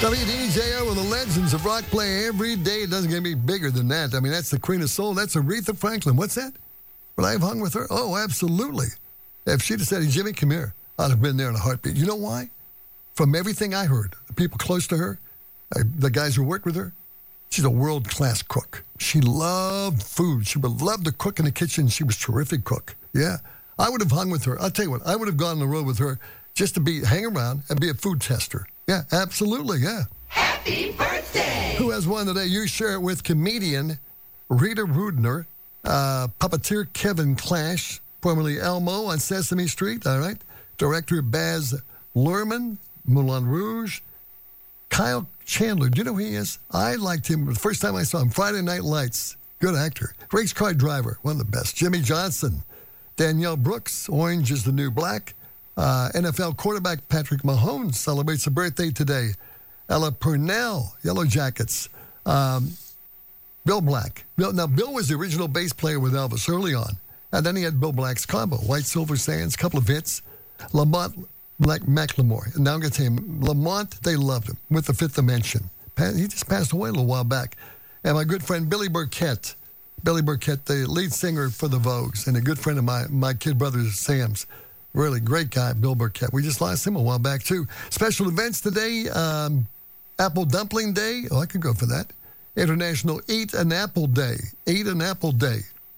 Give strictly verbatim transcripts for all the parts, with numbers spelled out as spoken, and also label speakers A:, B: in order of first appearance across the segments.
A: W D J O with the legends of rock play every day. It doesn't get any bigger than that. I mean, that's the Queen of Soul. That's Aretha Franklin. What's that? Would I have hung with her? Oh, absolutely. If she'd have said, hey, Jimmy, come here, I'd have been there in a heartbeat. You know why? From everything I heard, the people close to her, uh, the guys who work with her, she's a world-class cook. She loved food. She would love to cook in the kitchen. She was a terrific cook. Yeah. I would have hung with her. I'll tell you what, I would have gone on the road with her just to be hang around and be a food tester. Yeah, absolutely, yeah.
B: Happy birthday!
A: Who has one today? You share it with comedian Rita Rudner, uh, puppeteer Kevin Clash, formerly Elmo on Sesame Street, all right? Director Baz Luhrmann, Moulin Rouge. Kyle Chandler, do you know who he is? I liked him the first time I saw him, Friday Night Lights. Good actor. Race car driver, one of the best. Jimmy Johnson. Danielle Brooks, Orange is the New Black. Uh, N F L quarterback Patrick Mahomes celebrates a birthday today. Ella Purnell, Yellow Jackets. Um, Bill Black. Bill, now, Bill was the original bass player with Elvis early on. And then he had Bill Black's combo. White Silver Sands, couple of hits. Lamont Black Macklemore. And now I'm going to tell you, Lamont, they loved him with the Fifth Dimension. He just passed away a little while back. And my good friend Billy Burkett. Billy Burkett, the lead singer for the Vogues, and a good friend of my, my kid brother Sam's. Really great guy, Bill Burkett. We just lost him a while back, too. Special events today, um, Apple Dumpling Day. Oh, I could go for that. International Eat an Apple Day. Eat an Apple Day.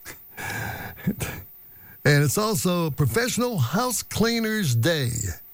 A: And it's also Professional House Cleaners Day.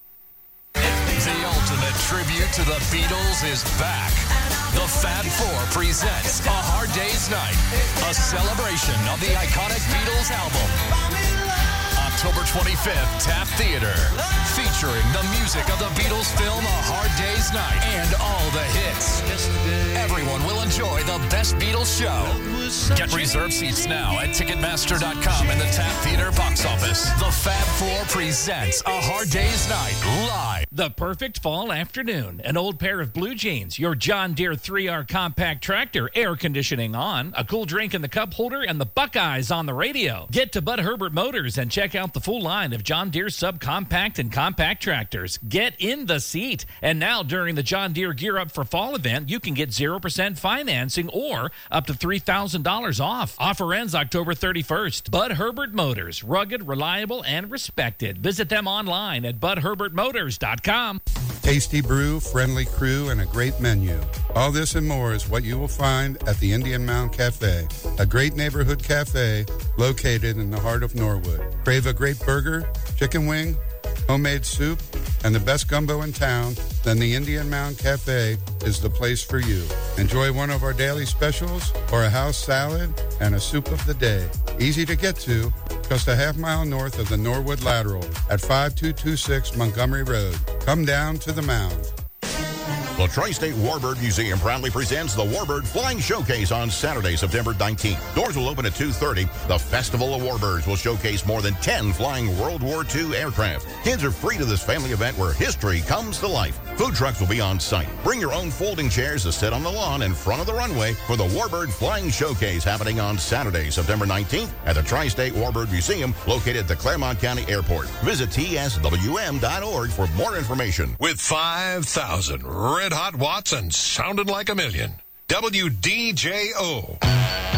C: The ultimate tribute to the Beatles is back. The Fab Four presents A Hard Day's Night, a celebration of the iconic Beatles album. October twenty-fifth, Taft Theater, featuring the music of the Beatles film A Hard Day's Night and all the hits. Everyone will enjoy the best Beatles show. Get reserved seats now at Ticketmaster dot com and the Taft Theater box office. The Fab Four presents A Hard Day's Night live.
D: The perfect fall afternoon. An old pair of blue jeans, your John Deere three R compact tractor, air conditioning on, a cool drink in the cup holder, and the Buckeyes on the radio. Get to Bud Herbert Motors and check out the full line of John Deere subcompact and compact tractors. Get in the seat. And now during the John Deere Gear Up for Fall event, you can get zero percent financing or up to three thousand dollars off. Offer ends October thirty-first. Bud Herbert Motors, rugged, reliable, and respected. Visit them online at bud herbert motors dot com.
E: Tasty brew, friendly crew, and a great menu. All this and more is what you will find at the Indian Mound Cafe, a great neighborhood cafe located in the heart of Norwood. Crave a great burger, chicken wing, homemade soup, and the best gumbo in town? Then the Indian Mound Cafe is the place for you. Enjoy one of our daily specials or a house salad and a soup of the day. Easy to get to, just a half mile north of the Norwood Lateral at five two two six Montgomery Road. Come down to the Mound.
F: The Tri-State Warbird Museum proudly presents the Warbird Flying Showcase on Saturday, September nineteenth. Doors will open at two thirty. The Festival of Warbirds will showcase more than ten flying World War Two aircraft. Kids are free to this family event where history comes to life. Food trucks will be on site. Bring your own folding chairs to sit on the lawn in front of the runway for the Warbird Flying Showcase happening on Saturday, September nineteenth at the Tri-State Warbird Museum located at the Claremont County Airport. Visit T S W M dot org for more information.
G: With five thousand red hot watts and sounding like a million. W D J O.